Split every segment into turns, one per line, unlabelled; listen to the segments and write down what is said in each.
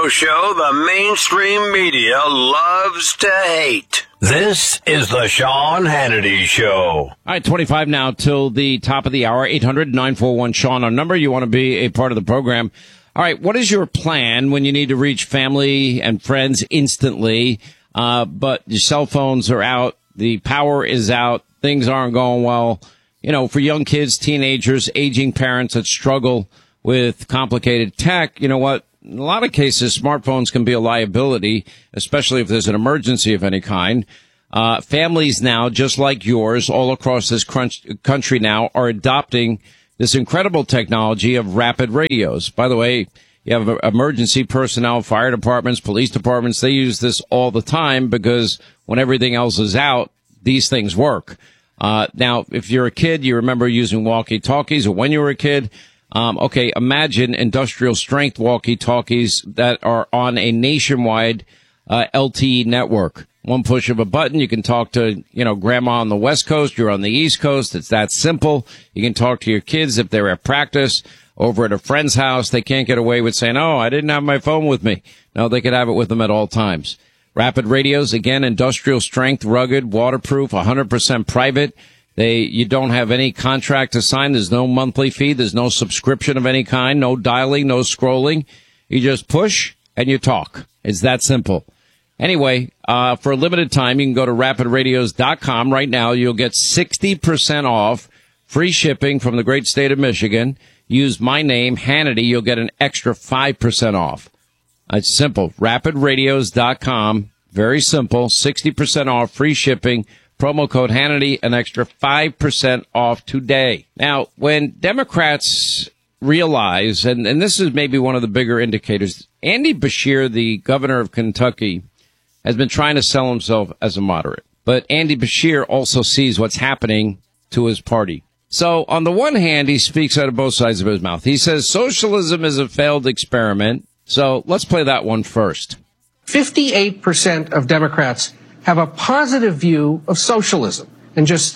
radio show the mainstream media loves to hate. This is the Sean Hannity Show.
All right, 25 now till the top of the hour. 800-941-SEAN, our number. You want to be a part of the program. All right, what is your plan when you need to reach family and friends instantly, but your cell phones are out, the power is out, things aren't going well? You know, for young kids, teenagers, aging parents that struggle with complicated tech, you know what? In a lot of cases, smartphones can be a liability, especially if there's an emergency of any kind. Families now, just like yours, all across this country now, are adopting this incredible technology of rapid radios. By the way, you have emergency personnel, fire departments, police departments. They use this all the time because when everything else is out, these things work. Now, if you're a kid, you remember using walkie-talkies, or when you were a kid. Okay, imagine industrial strength walkie-talkies that are on a nationwide LTE network. One push of a button, you can talk to, grandma on the West Coast, you're on the East Coast. It's that simple. You can talk to your kids if they're at practice, over at a friend's house. They can't get away with saying, oh, I didn't have my phone with me. No, they could have it with them at all times. Rapid radios, again, industrial strength, rugged, waterproof, 100% private. You don't have any contract to sign. There's no monthly fee. There's no subscription of any kind. No dialing, no scrolling. You just push and you talk. It's that simple. Anyway, for a limited time, you can go to rapidradios.com right now. You'll get 60% off, free shipping from the great state of Michigan. Use my name, Hannity. You'll get an extra 5% off. It's simple. Rapidradios.com. Very simple. 60% off, free shipping. Promo code Hannity, an extra 5% off today. Now, when Democrats realize, and this is maybe one of the bigger indicators, Andy Beshear, the governor of Kentucky, has been trying to sell himself as a moderate. But Andy Beshear also sees what's happening to his party. So on the one hand, he speaks out of both sides of his mouth. He says socialism is a failed experiment. So let's play that one first.
58% of Democrats have a positive view of socialism, and just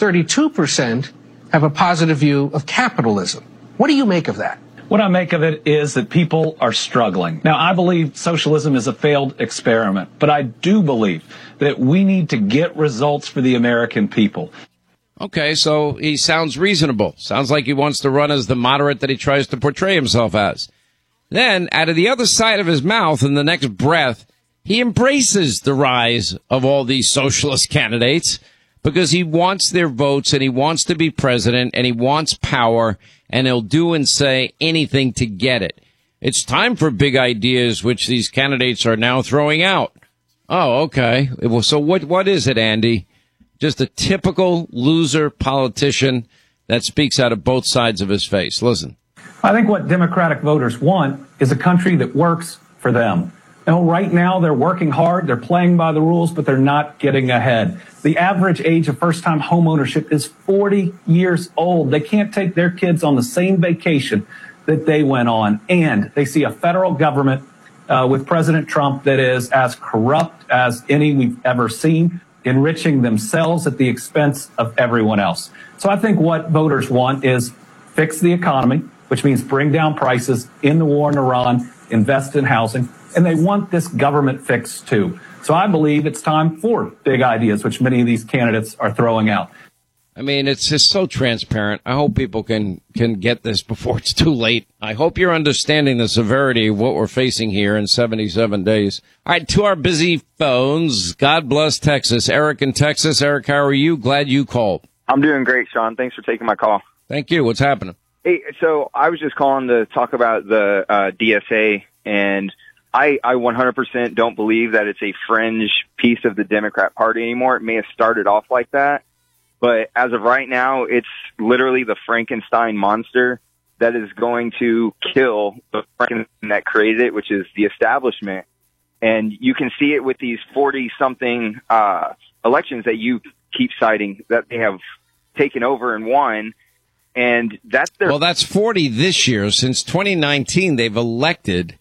32% have a positive view of capitalism. What do you make of that?
What I make of it is that people are struggling. Now, I believe socialism is a failed experiment, but I do believe that we need to get results for the American people.
Okay, so he sounds reasonable. Sounds like he wants to run as the moderate that he tries to portray himself as. Then, out of the other side of his mouth, in the next breath, he embraces the rise of all these socialist candidates because he wants their votes and he wants to be president and he wants power, and he'll do and say anything to get it. It's time for big ideas, which these candidates are now throwing out. Oh, okay. So what is it, Andy? Just a typical loser politician that speaks out of both sides of his face. Listen.
I think what Democratic voters want is a country that works for them. Right now, they're working hard, they're playing by the rules, but they're not getting ahead. The average age of first-time homeownership is 40 years old. They can't take their kids on the same vacation that they went on. And they see a federal government with President Trump that is as corrupt as any we've ever seen, enriching themselves at the expense of everyone else. So I think what voters want is fix the economy, which means bring down prices, end the war in Iran, invest in housing. And they want this government fix, too. So I believe it's time for big ideas, which many of these candidates are throwing out.
I mean, it's just so transparent. I hope people can get this before it's too late. I hope you're understanding the severity of what we're facing here in 77 days. All right, to our busy phones. God bless Texas. Eric in Texas. Eric, how are you? Glad you called.
I'm doing great, Sean. Thanks for taking my call.
Thank you. What's happening?
Hey, so I was just calling to talk about the DSA, and I 100% don't believe that it's a fringe piece of the Democrat Party anymore. It may have started off like that, but as of right now, it's literally the Frankenstein monster that is going to kill the Frankenstein that created it, which is the establishment. And you can see it with these 40-something elections that you keep citing that they have taken over and won. And that's
Well, that's 40 this year. Since 2019, they've elected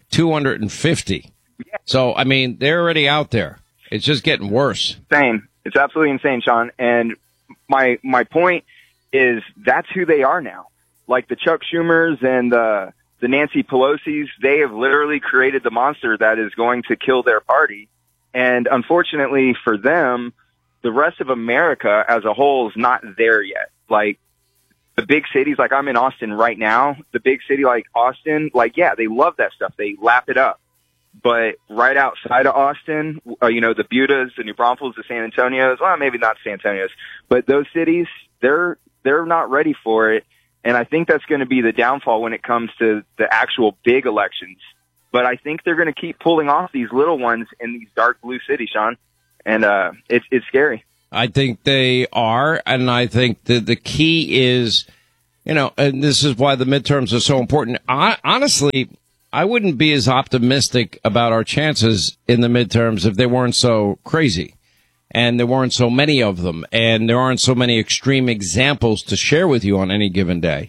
250.
Yeah.
So, I mean, they're already out there. It's just getting worse.
Insane. It's absolutely insane, Sean. And my point is that's who they are now. Like the Chuck Schumers and the the Nancy Pelosi's, they have literally created the monster that is going to kill their party. And unfortunately for them, the rest of America as a whole is not there yet. Like, the big cities, like I'm in Austin right now, the big city like Austin, like, yeah, they love that stuff. They lap it up. But right outside of Austin, the Budas, the New Braunfels, the San Antonios, well, maybe not San Antonios, but those cities, they're not ready for it. And I think that's going to be the downfall when it comes to the actual big elections. But I think they're going to keep pulling off these little ones in these dark blue cities, Sean. And it's scary.
I think they are, and I think the key is, and this is why the midterms are so important. Honestly, I wouldn't be as optimistic about our chances in the midterms if they weren't so crazy, and there weren't so many of them, and there aren't so many extreme examples to share with you on any given day.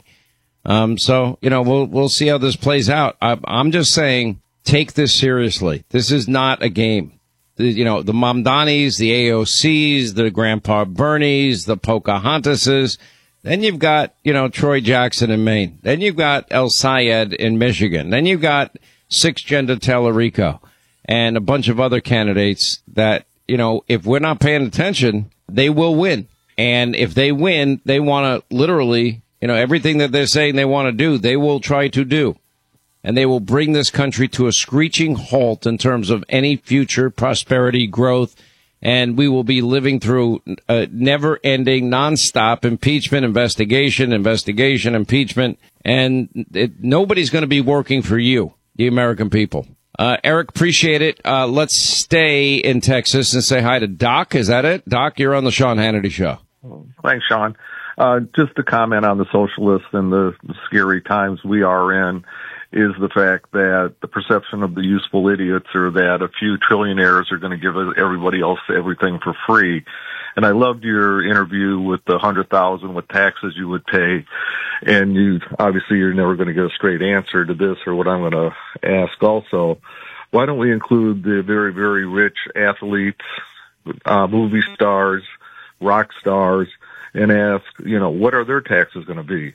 So, we'll see how this plays out. I'm just saying, take this seriously. This is not a game. The Mamdanis, the AOCs, the Grandpa Bernies, the Pocahontases. Then you've got, Troy Jackson in Maine. Then you've got El Sayed in Michigan. Then you've got Six-Gender Tellerico and a bunch of other candidates that, if we're not paying attention, they will win. And if they win, they want to literally, everything that they're saying they want to do, they will try to do. And they will bring this country to a screeching halt in terms of any future prosperity, growth, and we will be living through a never-ending, nonstop impeachment, investigation, impeachment, and nobody's going to be working for you, the American people. Eric, appreciate it. Let's stay in Texas and say hi to Doc. Is that it? Doc, you're on the Sean Hannity Show.
Thanks, Sean. Just to comment on the socialists and the scary times we are in, is the fact that the perception of the useful idiots are that a few trillionaires are going to give everybody else everything for free. And I loved your interview with the 100,000 with taxes you would pay. And you're never going to get a straight answer to this or what I'm going to ask also. Why don't we include the very, very rich athletes, movie stars, rock stars, and ask, what are their taxes going to be?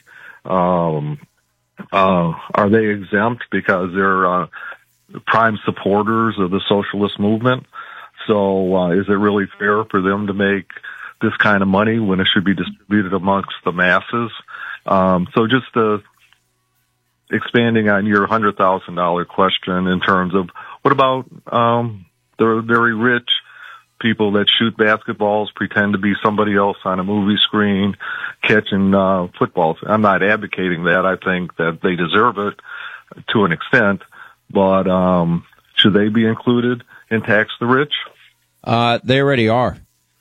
Are they exempt because they're prime supporters of the socialist movement? So is it really fair for them to make this kind of money when it should be distributed amongst the masses? So just expanding on your $100,000 question in terms of what about the very rich people that shoot basketballs, pretend to be somebody else on a movie screen, catching footballs. I'm not advocating that. I think that they deserve it to an extent, but should they be included in Tax the Rich?
They already are.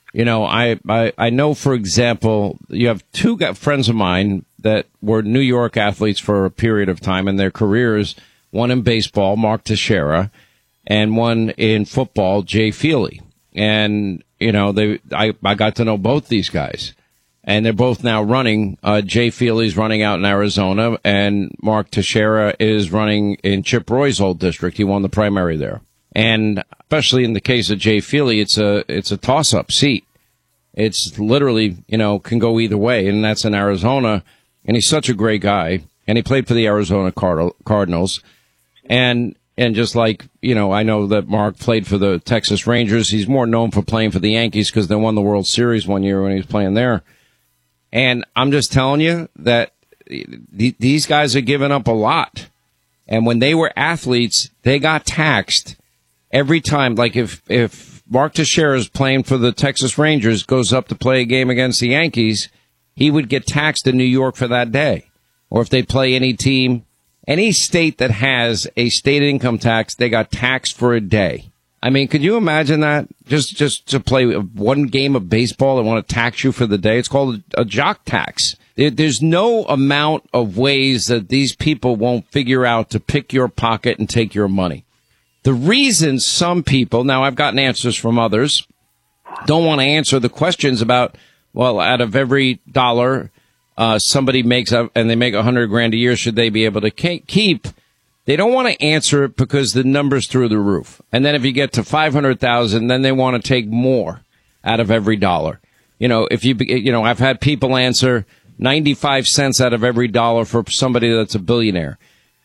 I know, for example, you have two friends of mine that were New York athletes for a period of time in their careers, one in baseball, Mark Teixeira, and one in football, Jay Feely. And, I got to know both these guys, and they're both now running. Jay Feely's running out in Arizona, and Mark Teixeira is running in Chip Roy's old district. He won the primary there. And especially in the case of Jay Feely, it's a toss-up seat. It's literally, can go either way, and that's in Arizona. And he's such a great guy, and he played for the Arizona Cardinals. And just like, I know that Mark played for the Texas Rangers. He's more known for playing for the Yankees because they won the World Series one year when he was playing there. And I'm just telling you that these guys are giving up a lot. And when they were athletes, they got taxed every time. Like if Mark Teixeira is playing for the Texas Rangers, goes up to play a game against the Yankees, he would get taxed in New York for that day. Or if they play any team, any state that has a state income tax, they got taxed for a day. I mean, could you imagine that? Just to play one game of baseball and want to tax you for the day? It's called a jock tax. There's no amount of ways that these people won't figure out to pick your pocket and take your money. The reason some people, now I've gotten answers from others, don't want to answer the questions about, well, out of every dollar somebody makes up and they make $100,000 a year, should they be able to keep? They don't want to answer it because the number's through the roof. And then if you get to 500,000, then they want to take more out of every dollar. I've had people answer 95 cents out of every dollar for somebody that's a billionaire.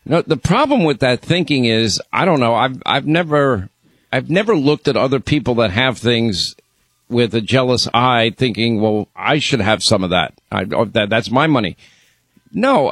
No, the problem with that thinking is, I don't know. I've never looked at other people that have things with a jealous eye, thinking, well, I should have some of that. That's my money. No,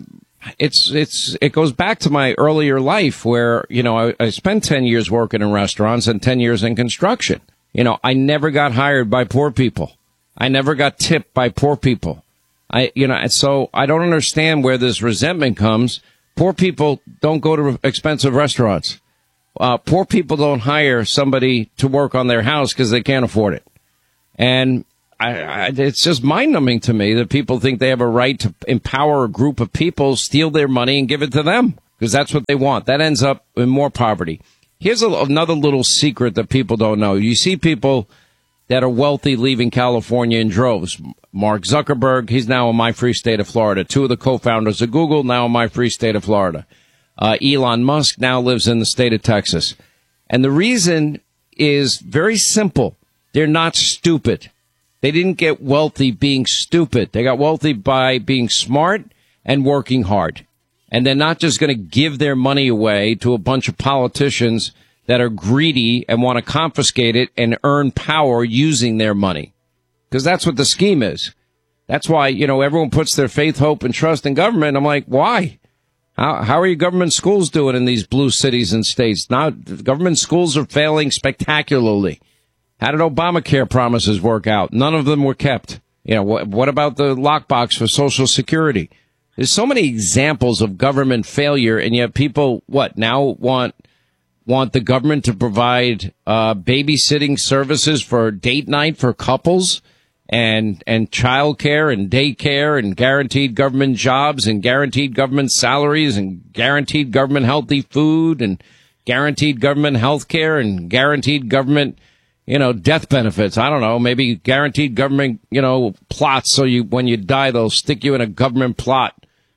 it goes back to my earlier life where, I spent 10 years working in restaurants and 10 years in construction. I never got hired by poor people. I never got tipped by poor people. So I don't understand where this resentment comes. Poor people don't go to expensive restaurants. Poor people don't hire somebody to work on their house because they can't afford it. And it's just mind-numbing to me that people think they have a right to empower a group of people, steal their money, and give it to them because that's what they want. That ends up in more poverty. Here's another little secret that people don't know. You see people that are wealthy leaving California in droves. Mark Zuckerberg, he's now in my free state of Florida. Two of the co-founders of Google, now in my free state of Florida. Elon Musk now lives in the state of Texas. And the reason is very simple. They're not stupid. They didn't get wealthy being stupid. They got wealthy by being smart and working hard. And they're not just going to give their money away to a bunch of politicians that are greedy and want to confiscate it and earn power using their money. Because that's what the scheme is. That's why, everyone puts their faith, hope, and trust in government. I'm like, why? How are your government schools doing in these blue cities and states? Now, government schools are failing spectacularly. How did Obamacare promises work out? None of them were kept. What about the lockbox for Social Security? There's so many examples of government failure, and yet people, now want the government to provide babysitting services for date night for couples and childcare and daycare and guaranteed government jobs and guaranteed government salaries and guaranteed government healthy food and guaranteed government health care and guaranteed government, death benefits. I don't know, maybe guaranteed government, plots so when you die, they'll stick you in a government plot.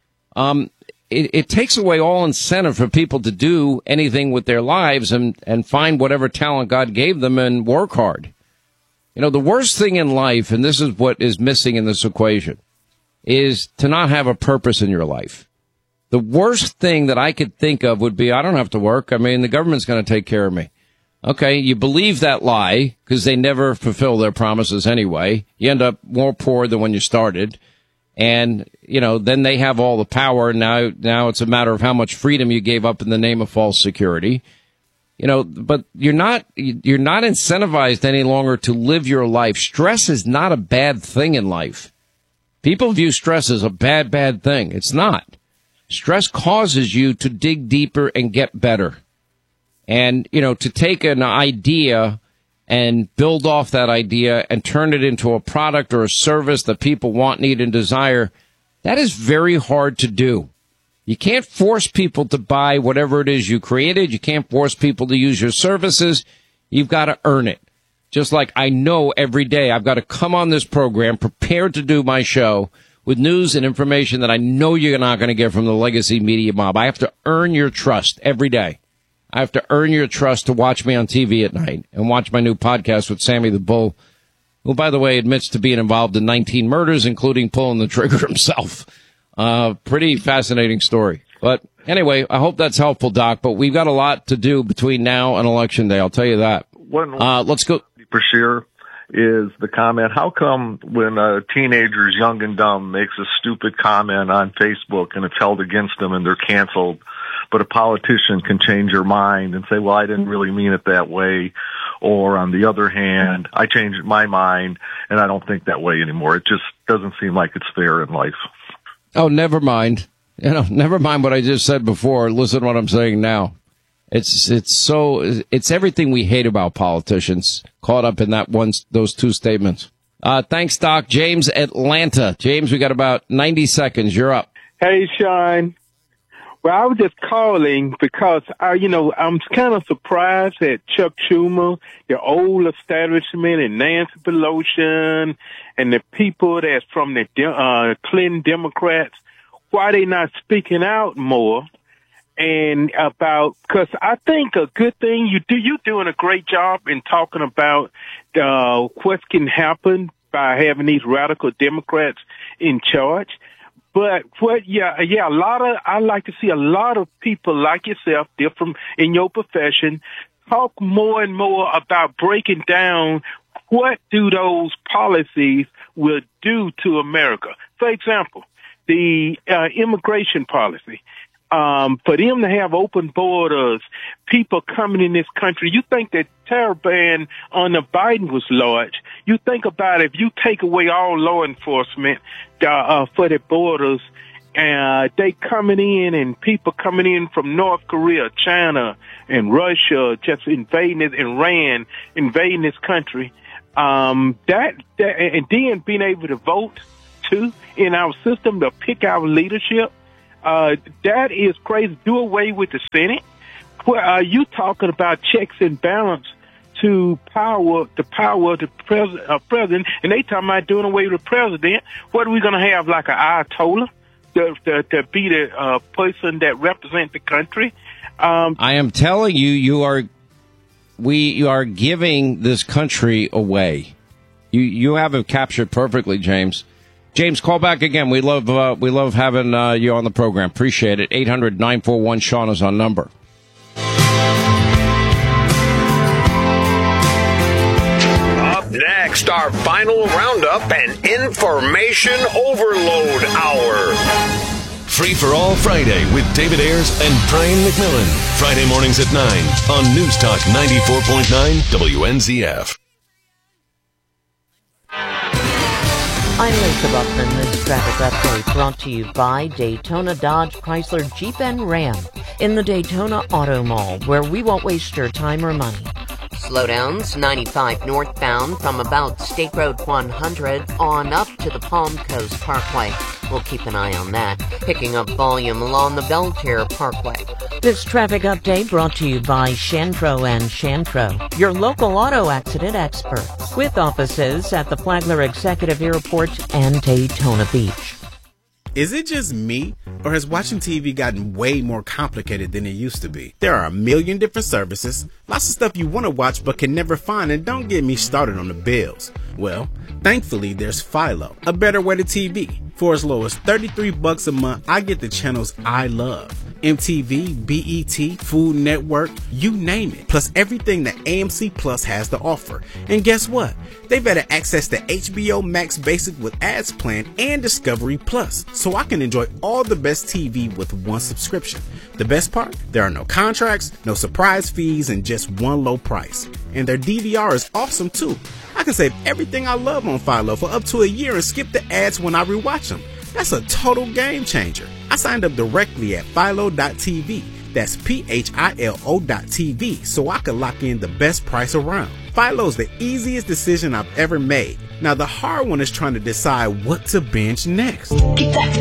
It takes away all incentive for people to do anything with their lives and find whatever talent God gave them and work hard. The worst thing in life, and this is what is missing in this equation, is to not have a purpose in your life. The worst thing that I could think of would be, I don't have to work. The government's going to take care of me. Okay, you believe that lie because they never fulfill their promises anyway. You end up more poor than when you started. And, then they have all the power. Now it's a matter of how much freedom you gave up in the name of false security. But you're not incentivized any longer to live your life. Stress is not a bad thing in life. People view stress as a bad thing. It's not. Stress causes you to dig deeper and get better. And, to take an idea and build off that idea and turn it into a product or a service that people want, need, and desire, that is very hard to do. You can't force people to buy whatever it is you created. You can't force people to use your services. You've got to earn it. Just like I know every day I've got to come on this program prepared to do my show with news and information that I know you're not going to get from the legacy media mob. I have to earn your trust every day. I have to earn your trust to watch me on TV at night and watch my new podcast with Sammy the Bull, who, by the way, admits to being involved in 19 murders, including pulling the trigger himself. Pretty fascinating story. But anyway, I hope that's helpful, Doc. But we've got a lot to do between now and Election Day. I'll tell you that. Let's go.
For sure is the comment, how come when a teenager's young and dumb makes a stupid comment on Facebook and it's held against them and they're canceled, but a politician can change your mind and say, well, I didn't really mean it that way. Or on the other hand, I changed my mind and I don't think that way anymore. It just doesn't seem like it's fair in life.
Oh, never mind. Never mind what I just said before. Listen to what I'm saying now. It's everything we hate about politicians caught up in those two statements. Thanks, Doc. James, Atlanta. James, we got about 90 seconds. You're up.
Hey, Sean. Well, I was just calling because I'm kind of surprised that Chuck Schumer, the old establishment, and Nancy Pelosi, and the people that's from the Clinton Democrats, why they not speaking out more and because I think a good thing you're doing a great job in talking about what can happen by having these radical Democrats in charge. But I like to see a lot of people like yourself, different in your profession, talk more and more about breaking down what do those policies will do to America. For example, the immigration policy. For them to have open borders, people coming in this country, you think that terror ban under Biden was large. You think about if you take away all law enforcement for the borders, they coming in and people coming in from North Korea, China, and Russia, just invading Iran, invading this country. And then being able to vote too in our system to pick our leadership. That is crazy. Do away with the Senate. You talking about checks and balance to the power of the president, and they talking about doing away with the president. What are we going to have, like an Ayatollah to be the person that represents the country?
I am telling you, you are giving this country away. You have it captured perfectly, James. James, call back again. We love having you on the program. Appreciate it. 800-941-SEAN is our number.
Up next, our final roundup and information overload hour.
Free for All Friday with David Ayers and Brian McMillan. Friday mornings at 9 on News Talk 94.9 WNZF.
I'm Lisa Buckman. This traffic update brought to you by Daytona Dodge Chrysler Jeep and Ram in the Daytona Auto Mall, where we won't waste your time or money. Slowdowns 95 northbound from about State Road 100 on up to the Palm Coast Parkway. We'll keep an eye on that. Picking up volume along the Belterre Parkway. This traffic update brought to you by Shantro and Shantro, your local auto accident experts, with offices at the Flagler Executive Airport and Daytona Beach.
Is it just me, or has watching TV gotten way more complicated than it used to be? There are a million different services, lots of stuff you want to watch but can never find, and don't get me started on the bills. Well, thankfully there's Philo, a better way to TV. For as low as $33 a month, I get the channels I love. MTV, BET, Food Network, you name it. Plus everything that AMC Plus has to offer. And guess what? They've added access to HBO Max Basic with ads plan and Discovery Plus, so I can enjoy all the best TV with one subscription. The best part? There are no contracts, no surprise fees, and just one low price. And their DVR is awesome too. I can save everything I love on Philo for up to a year and skip the ads when I rewatch them. That's a total game changer. I signed up directly at Philo.tv. That's PHILO.tv, so I could lock in the best price around. Philo's the easiest decision I've ever made. Now the hard one is trying to decide what to binge next.